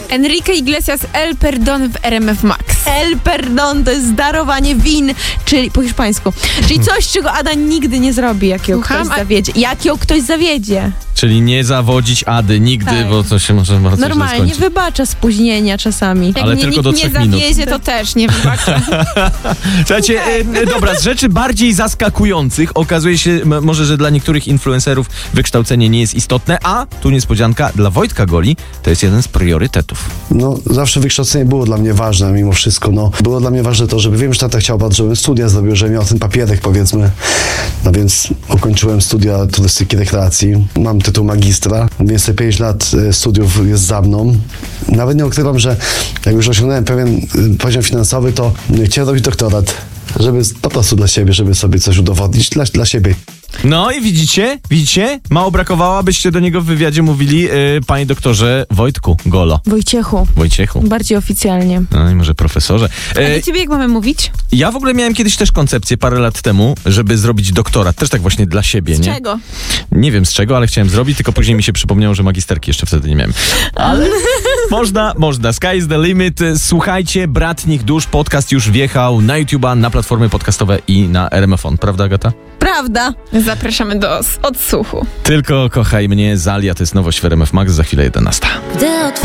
Enrique Iglesias El Perdón w RMF Max. El Perdón to jest darowanie win, czyli po hiszpańsku. Czyli coś, czego Ada nigdy nie zrobi, jak ją ktoś zawiedzie. Jak ją ktoś zawiedzie. Czyli nie zawodzić Ady nigdy, Tak. bo to się może bardzo źle Normalnie skończyć. wybacza spóźnienia czasami. Jak Ale mnie tylko do nikt nie 3 minut. zawiezie, to też nie wybaczę. Słuchajcie, dobra, z rzeczy bardziej zaskakujących okazuje się może, że dla niektórych influencerów wykształcenie nie jest istotne, a tu niespodzianka, dla Wojtka Goli to jest jeden z priorytetów. No, zawsze wykształcenie było dla mnie ważne mimo wszystko. No, było dla mnie ważne to, żeby wiem, że tata chciał bardzo, żebym studia zrobił, żebym miał ten papierek, powiedzmy. No więc ukończyłem studia turystyki rekreacji. Mam tytuł magistra, więc te 5 lat studiów jest za mną. Nawet nie ukrywam, że jak już osiągnąłem pewien poziom finansowy, to chciałem robić doktorat, żeby po prostu dla siebie, żeby sobie coś udowodnić dla siebie. No i widzicie? Mało brakowało, abyście do niego w wywiadzie mówili, panie doktorze Wojtku Golo. Wojciechu. Bardziej oficjalnie. No i może profesorze. A do ciebie jak mamy mówić? Ja w ogóle miałem kiedyś też koncepcję parę lat temu, żeby zrobić doktorat, też tak właśnie dla siebie, Z nie? czego? Nie wiem z czego, ale chciałem zrobić, tylko później mi się przypomniało, że magisterki jeszcze wtedy nie miałem. Ale można. Sky is the limit. Słuchajcie, Bratnich Dusz, podcast już wjechał na YouTube'a, na platformy podcastowe i na RMFon. Prawda, Agata? Prawda. Zapraszamy do odsłuchu. Tylko kochaj mnie, Zalia, to jest nowość w RMF Max, za chwilę 11.